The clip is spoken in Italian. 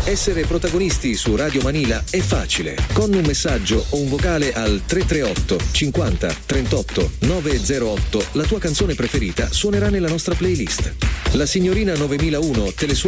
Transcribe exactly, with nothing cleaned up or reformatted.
Essere protagonisti su Radio Manila è facile. Con un messaggio o un vocale al tre tre otto cinquanta trentotto novecentotto la tua canzone preferita suonerà nella nostra playlist. La signorina novemilauno te le suona